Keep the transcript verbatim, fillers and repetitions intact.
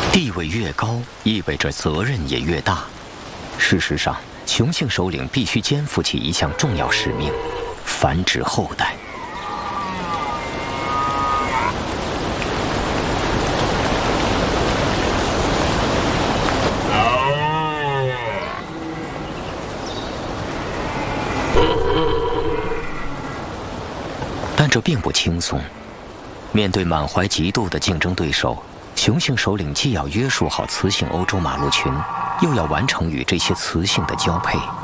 地位越高，意味着责任也越大。事实上，雄性首领必须肩负起一项重要使命：繁殖后代。但这并不轻松。面对满怀嫉妒的竞争对手，雄性首领既要约束好雌性欧洲马鹿群，又要完成与这些雌性的交配。